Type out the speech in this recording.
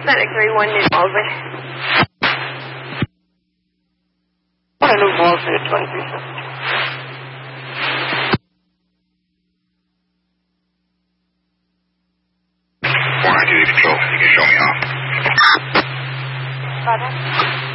Atlantic 3-1 New Mosley. New Mosley at 2350. Control. You can show me off. Roger.